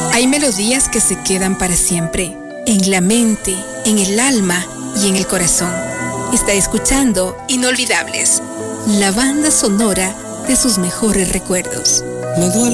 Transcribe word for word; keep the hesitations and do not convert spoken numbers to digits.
Hay melodías que se quedan para siempre, en la mente, en el alma y en el corazón. Está escuchando Inolvidables, la banda sonora de sus mejores recuerdos. Me duele